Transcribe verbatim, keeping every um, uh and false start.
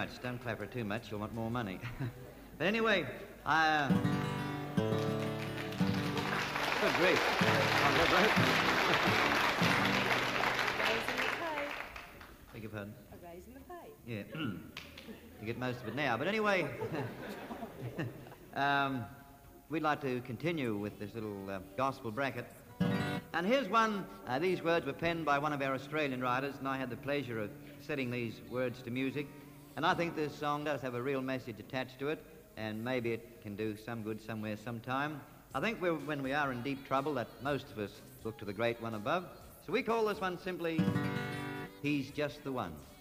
much. Don't clap her too much. You'll want more money. But anyway, I... Uh... Good grief. On the road. Raising the pay. Beg your pardon? A raise in the pay. Yeah. You get most of it now. But anyway, um, we'd like to continue with this little uh, gospel bracket. And here's one. Uh, these words were penned by one of our Australian writers, and I had the pleasure of setting these words to music. And I think this song does have a real message attached to it, and maybe it can do some good somewhere sometime. I think we're, when we are in deep trouble, that most of us look to the great one above. So we call this one simply, He's Just the One.